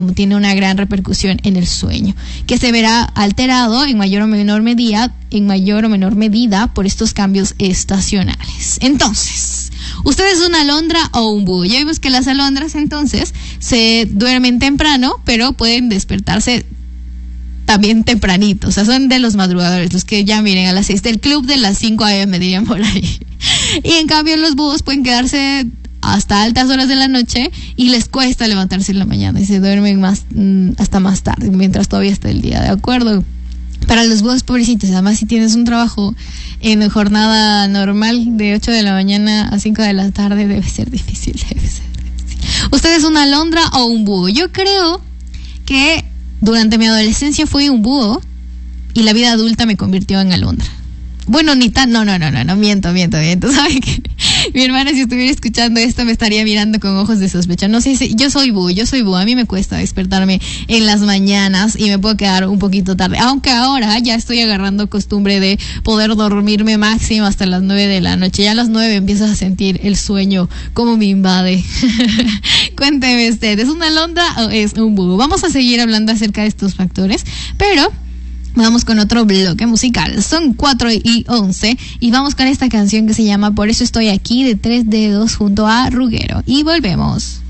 tiene una gran repercusión en el sueño, que se verá alterado en mayor o menor medida por estos cambios estacionales. Entonces, ¿usted es una alondra o un búho? Ya vimos que las alondras entonces se duermen temprano, pero pueden despertarse también tempranito, o sea, son de los madrugadores, los que ya miren a las 6 del club de las 5 a.m. dirían por ahí. Y en cambio los búhos pueden quedarse hasta altas horas de la noche y les cuesta levantarse en la mañana y se duermen hasta más tarde, mientras todavía está el día, ¿de acuerdo? Para los búhos, pobrecitos, además si tienes un trabajo en jornada normal de 8 de la mañana a 5 de la tarde, debe ser difícil. ¿Usted es una alondra o un búho? Yo creo que durante mi adolescencia fui un búho y la vida adulta me convirtió en alondra. Bueno, ni tan, no, miento. ¿Sabe qué? Mi hermana, si estuviera escuchando esto, me estaría mirando con ojos de sospecha. No sé si, yo soy búho. A mí me cuesta despertarme en las mañanas y me puedo quedar un poquito tarde. Aunque ahora ya estoy agarrando costumbre de poder dormirme máximo hasta las 9 de la noche. Ya a las 9 empiezas a sentir el sueño como me invade. Cuénteme usted, ¿es una alondra o es un búho? Vamos a seguir hablando acerca de estos factores, pero vamos con otro bloque musical. Son 4:11 y vamos con esta canción que se llama Por eso estoy aquí, de Tres Dedos junto a Ruggero. Y volvemos.